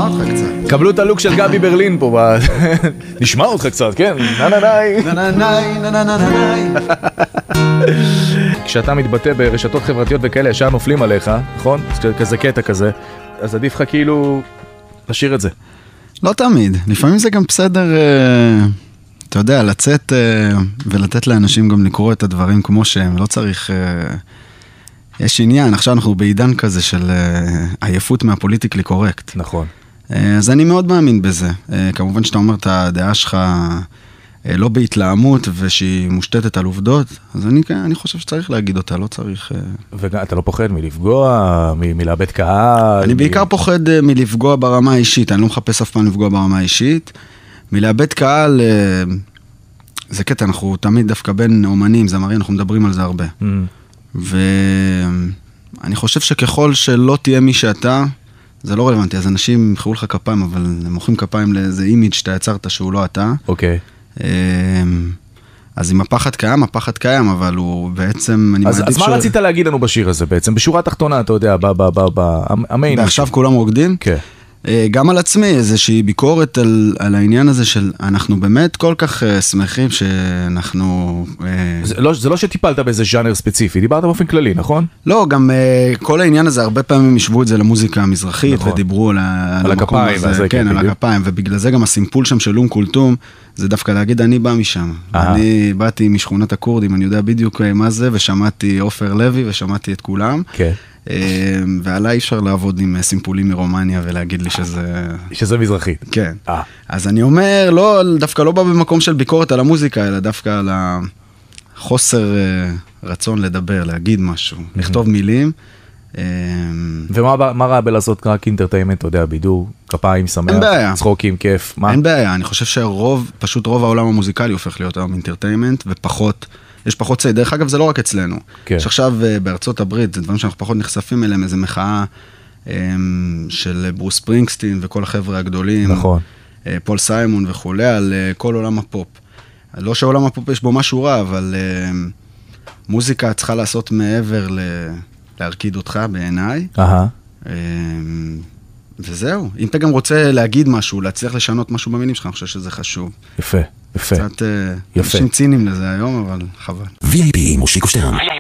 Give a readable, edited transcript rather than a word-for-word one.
אותך קצת. קבלו את הלוק של גבי ברלין פה. נשמע אותך קצת, כן? נננאי. נננאי, נננאי. כשאתה מתבטא ברשתות חברתיות וכאלה, ישר נופלים עליך, נכון? כזה קטע כזה. אז עדיף לך כאילו לשיר את זה. לא תמיד. לפעמים זה גם בסדר, אתה יודע, לצאת ולתת לאנשים גם לקרוא את הדברים כמו שהם. לא צריך... יש עניין, עכשיו אנחנו בעידן כזה של עייפות מהפוליטיקלי קורקט. נכון. אז אני מאוד מאמין בזה. כמובן שאתה אומר את הדעה שלך לא בהתלהמות ושהיא מושתתת על עובדות, אז אני חושב שצריך להגיד אותה, לא צריך... ואתה לא פוחד מלפגוע, מלאבד קהל? אני בעיקר פוחד מלפגוע ברמה האישית, אני לא מחפש אף פעם לפגוע ברמה האישית. מלאבד קהל, זה קטע, אנחנו תמיד דווקא בין אומנים, זמרים, אנחנו מדברים על זה הרבה. ואני חושב שככל שלא תהיה מי שאתה, זה לא רלוונטי, אז אנשים ימחאו לך כפיים, אבל הם מוחאים כפיים לאיזה אימיג' שאתה יצרת שהוא לא אתה. אוקיי. אז אם הפחד קיים, אבל הוא בעצם... אז מה רצית להגיד לנו בשיר הזה בעצם? בשורה התחתונה, אתה יודע, המיין. ועכשיו כולם רוקדים? כן. גם על עצמי, איזושהי ביקורת על העניין הזה של, אנחנו באמת כל כך שמחים שאנחנו... זה לא שטיפלת באיזה ז'אנר ספציפי, דיברת באופן כללי, נכון? לא, גם כל העניין הזה, הרבה פעמים ישבו את זה למוזיקה המזרחית, ודיברו על הכפיים. כן, על הכפיים, ובגלל זה גם הסימפול שם של אום כולתום, זה דווקא להגיד, אני בא משם. אני באתי משכונת הכורדים, אני יודע בדיוק מה זה, ושמעתי עופר לוי, ושמעתי את כולם. כן. ועליי אפשר לעבוד עם סימפולים מרומניה ולהגיד לי שזה מזרחית. כן. אז אני אומר, דווקא לא בא במקום של ביקורת על המוזיקה, אלא דווקא על החוסר רצון לדבר, להגיד משהו, לכתוב מילים. ומה רע בלעשות רק אינטרטיימנט, אתה יודע, בידור, כפיים, שמח, צחוקים, כיף, מה? אין בעיה, אני חושב פשוט רוב העולם המוזיקלי הופך להיות היום אינטרטיימנט, יש פחות צי, דרך אגב זה לא רק אצלנו. יש עכשיו בארצות הברית, זה דברים שאנחנו פחות נחשפים אליהם, איזו מחאה של ברוס ספרינגסטין וכל החבר'ה הגדולים, נכון. פול סיימון וכולי, על כל עולם הפופ. לא שעולם הפופ יש בו משהו רע, אבל מוזיקה צריכה לעשות מעבר להרקיד אותך בעיניי. וזהו. אם אתה גם רוצה להגיד משהו, להצליח לשנות משהו במינים שלך, אני חושב שזה חשוב. יפה, יפה. קצת אנשים ציניים לזה היום, אבל חבל. VIP מושיקו שטרן.